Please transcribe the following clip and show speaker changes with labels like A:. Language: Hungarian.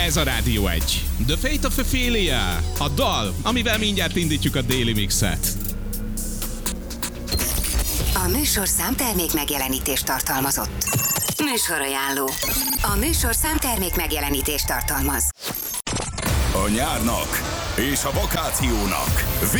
A: Ez a Rádió 1. The Fate of Ophelia. A dal, amivel mindjárt indítjuk a Daily Mixet.
B: A műsor számtermék megjelenítést tartalmazott. Műsorajánló. A műsor számtermék megjelenítést tartalmaz.
C: A nyárnak és a vakációnak